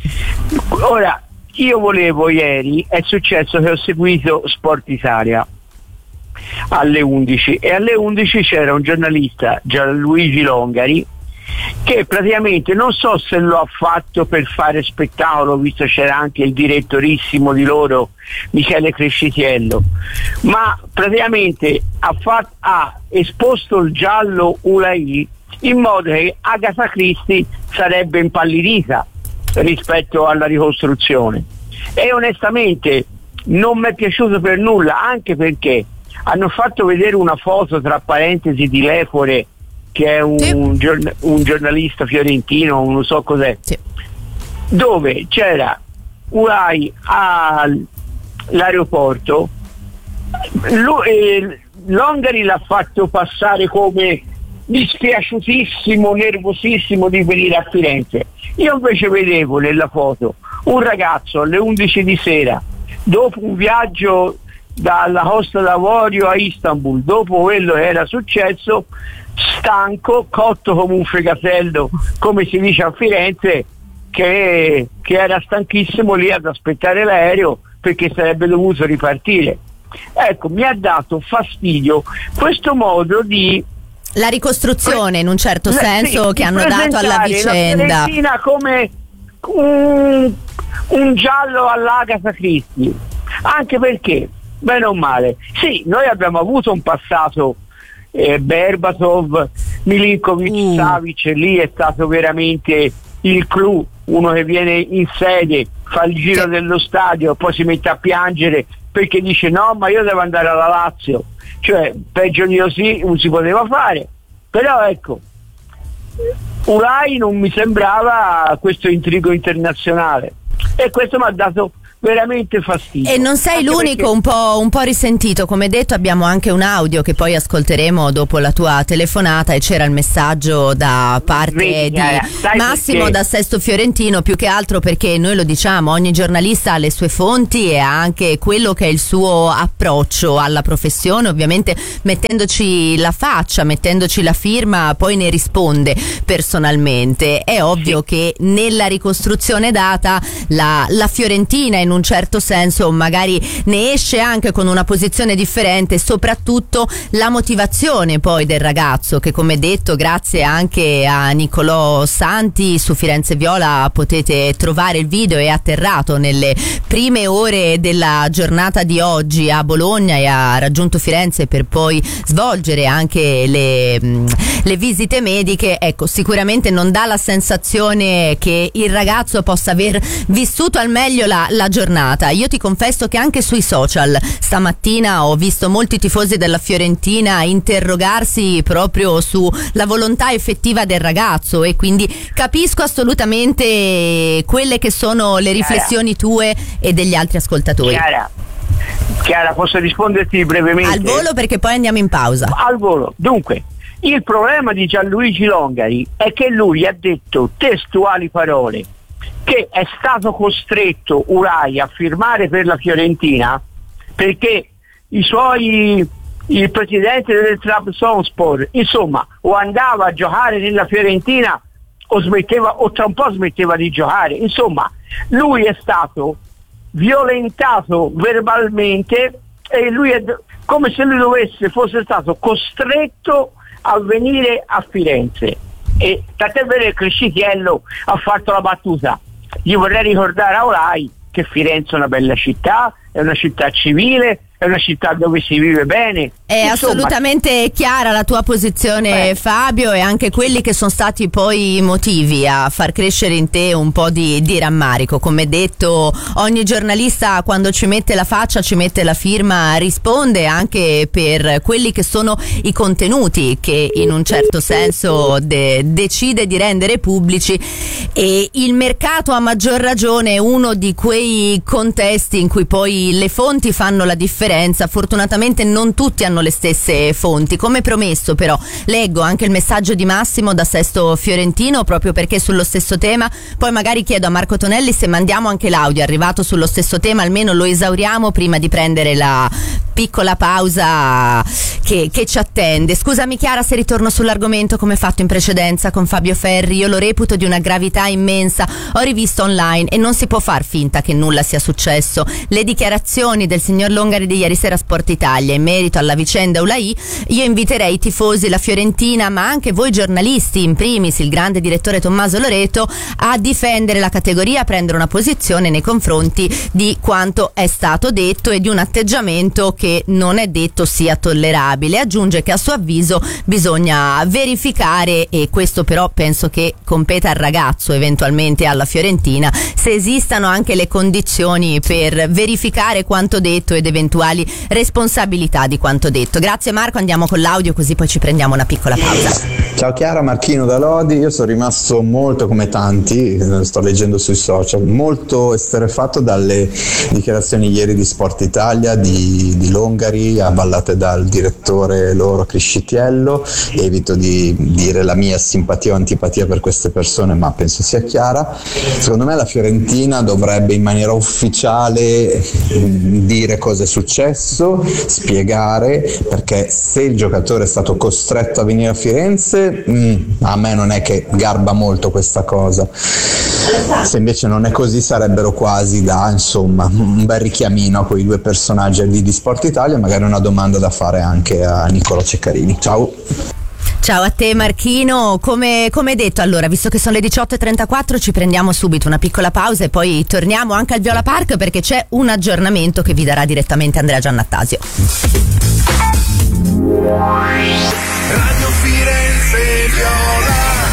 Ora, io volevo ieri, è successo che ho seguito Sport Italia alle undici e alle undici c'era un giornalista, Gianluigi Longari, che praticamente, non so se lo ha fatto per fare spettacolo, visto c'era anche il direttorissimo di loro Michele Crescitiello, ma praticamente ha, fatto, ha esposto il giallo Ulai in modo che Agatha Christie sarebbe impallidita rispetto alla ricostruzione, e onestamente non mi è piaciuto per nulla, anche perché hanno fatto vedere una foto, tra parentesi, di Lepore, che è un, sì. giorn- un giornalista fiorentino, non so cos'è, sì. dove c'era Ulai all'aeroporto. Lui, eh, Longari l'ha fatto passare come dispiaciutissimo, nervosissimo di venire a Firenze. Io invece vedevo nella foto un ragazzo alle undici di sera, dopo un viaggio dalla Costa d'Avorio a Istanbul, dopo quello che era successo, stanco, cotto come un fregatello, come si dice a Firenze, che, che era stanchissimo lì ad aspettare l'aereo perché sarebbe dovuto ripartire. Ecco, mi ha dato fastidio questo modo di la ricostruzione, in un certo senso, sì, che hanno dato alla vicenda. La Fiorentina come un, un giallo all'Agatha Christie, anche perché, bene o male, sì, noi abbiamo avuto un passato, eh, Berbatov, Milinkovic, mm. Savic, lì è stato veramente il clou, uno che viene in sede, fa il giro sì. dello stadio, poi si mette a piangere perché dice no, ma io devo andare alla Lazio, cioè peggio di così non si poteva fare. Però ecco, Ulai non mi sembrava questo intrigo internazionale e questo mi ha dato veramente fastidio. E non sei anche l'unico perché... un po', un po' risentito, come detto abbiamo anche un audio che poi ascolteremo dopo la tua telefonata e c'era il messaggio da parte Vedi, di eh, Massimo perché... da Sesto Fiorentino, più che altro perché noi lo diciamo, ogni giornalista ha le sue fonti e ha anche quello che è il suo approccio alla professione, ovviamente mettendoci la faccia, mettendoci la firma, poi ne risponde personalmente. È ovvio sì. che nella ricostruzione data la, la Fiorentina in un certo senso magari ne esce anche con una posizione differente, soprattutto la motivazione poi del ragazzo che, come detto, grazie anche a Nicolò Santi su Firenze Viola potete trovare il video, è atterrato nelle prime ore della giornata di oggi a Bologna e ha raggiunto Firenze per poi svolgere anche le, le visite mediche. Ecco, sicuramente non dà la sensazione che il ragazzo possa aver vissuto al meglio la, la giornata. Io ti confesso che anche sui social stamattina ho visto molti tifosi della Fiorentina interrogarsi proprio sulla volontà effettiva del ragazzo e quindi capisco assolutamente quelle che sono le riflessioni tue e degli altri ascoltatori. Chiara, Chiara, posso risponderti brevemente? Al volo, perché poi andiamo in pausa. Al volo. Dunque, il problema di Gianluigi Longari è che lui ha detto testuali parole che è stato costretto Ulai a firmare per la Fiorentina perché i suoi il presidente del Trabzonspor insomma o andava a giocare nella Fiorentina o smetteva o tra un po' smetteva di giocare, insomma lui è stato violentato verbalmente e lui è come se lui dovesse fosse stato costretto a venire a Firenze. E tant'è vero che Criscitiello ha fatto la battuta: io vorrei ricordare a Ulai che Firenze è una bella città, è una città civile, è una città dove si vive bene. È Insomma, assolutamente chiara la tua posizione, eh. Fabio, e anche quelli che sono stati poi i motivi a far crescere in te un po' di, di rammarico. Come detto, ogni giornalista quando ci mette la faccia, ci mette la firma, risponde anche per quelli che sono i contenuti che in un certo senso de- decide di rendere pubblici, e il mercato a maggior ragione è uno di quei contesti in cui poi le fonti fanno la differenza. Fortunatamente non tutti hanno le stesse fonti. Come promesso, però, leggo anche il messaggio di Massimo da Sesto Fiorentino, proprio perché sullo stesso tema. Poi magari chiedo a Marco Tonelli se mandiamo anche l'audio arrivato sullo stesso tema, almeno lo esauriamo prima di prendere la piccola pausa che, che ci attende. Scusami Chiara se ritorno sull'argomento come fatto in precedenza con Fabio Ferri. Io lo reputo di una gravità immensa. Ho rivisto online e non si può far finta che nulla sia successo. Le dichiarazioni del signor Longari di ieri sera a Sport Italia in merito alla vicenda Ulai, io inviterei i tifosi, la Fiorentina, ma anche voi giornalisti, in primis il grande direttore Tommaso Loreto, a difendere la categoria, a prendere una posizione nei confronti di quanto è stato detto e di un atteggiamento che non è detto sia tollerabile. Aggiunge che a suo avviso bisogna verificare, e questo però penso che competa al ragazzo, eventualmente alla Fiorentina, se esistano anche le condizioni per verificare quanto detto ed eventuali responsabilità di quanto detto. Grazie Marco, andiamo con l'audio così poi ci prendiamo una piccola pausa. Ciao Chiara, Marchino da Lodi. Io sono rimasto molto, come tanti, sto leggendo sui social, molto esterrefatto dalle dichiarazioni ieri di Sport Italia di, di Longari, avallate dal direttore loro Criscitiello. Evito di dire la mia simpatia o antipatia per queste persone, ma penso sia chiara. Secondo me la Fiorentina dovrebbe in maniera ufficiale dire cosa è successo, spiegare, perché se il giocatore è stato costretto a venire a Firenze, Mm, a me non è che garba molto questa cosa. Se invece non è così, sarebbero quasi da, insomma, un bel richiamino a quei due personaggi di, di Sport Italia. Magari una domanda da fare anche a Nicolò Ceccarini. Ciao. Ciao a te Marchino, come, come detto, allora, visto che sono le diciotto e trentaquattro ci prendiamo subito una piccola pausa e poi torniamo anche al Viola Park perché c'è un aggiornamento che vi darà direttamente Andrea Giannattasio. Radio Firenze Viola.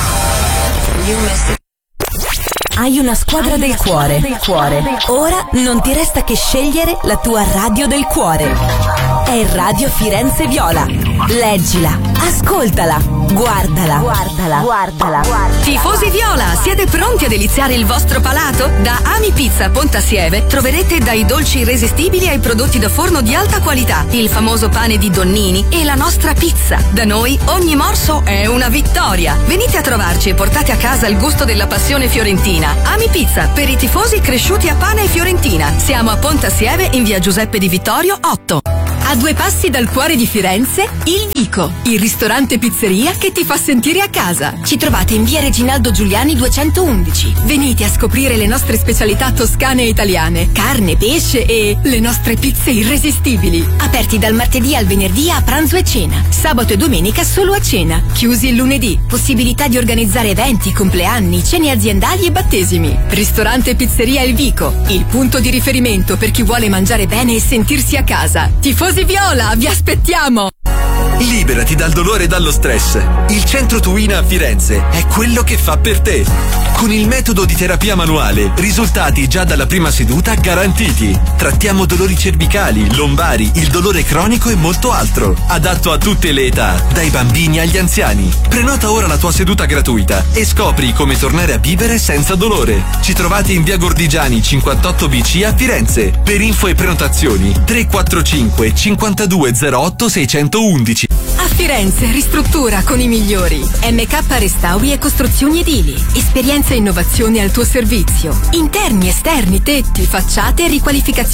Hai una squadra del cuore. del cuore. Ora non ti resta che scegliere la tua radio del cuore. È Radio Firenze Viola. Leggila, ascoltala, guardala, guardala, guardala. Tifosi Viola, siete pronti a deliziare il vostro palato? Da Ami Pizza Pontasieve troverete dai dolci irresistibili ai prodotti da forno di alta qualità, il famoso pane di Donnini e la nostra pizza. Da noi ogni morso è una vittoria. Venite a trovarci e portate a casa il gusto della passione fiorentina. Ami Pizza, per i tifosi cresciuti a pane e fiorentina. Siamo a Pontasieve in via Giuseppe Di Vittorio otto. A due passi dal cuore di Firenze, Il Vico, il ristorante pizzeria che ti fa sentire a casa. Ci trovate in via Reginaldo Giuliani duecentoundici. Venite a scoprire le nostre specialità toscane e italiane, carne, pesce e le nostre pizze irresistibili. Aperti dal martedì al venerdì a pranzo e cena. Sabato e domenica solo a cena. Chiusi il lunedì. Possibilità di organizzare eventi, compleanni, cene aziendali e battesimi. Ristorante pizzeria Il Vico, il punto di riferimento per chi vuole mangiare bene e sentirsi a casa. Tifosi Viola, vi aspettiamo! Liberati dal dolore e dallo stress. Il centro Tuina a Firenze è quello che fa per te. Con il metodo di terapia manuale, risultati già dalla prima seduta garantiti. Trattiamo dolori cervicali, lombari, il dolore cronico e molto altro. Adatto a tutte le età, dai bambini agli anziani. Prenota ora la tua seduta gratuita e scopri come tornare a vivere senza dolore. Ci trovate in via Gordigiani cinquantotto B C a Firenze. Per info e prenotazioni tre quattro cinque cinquantadue zero otto seicentoundici. A Firenze ristruttura con i migliori. M K Restauri e Costruzioni Edili. Esperienza e innovazione al tuo servizio. Interni, esterni, tetti, facciate e riqualificazione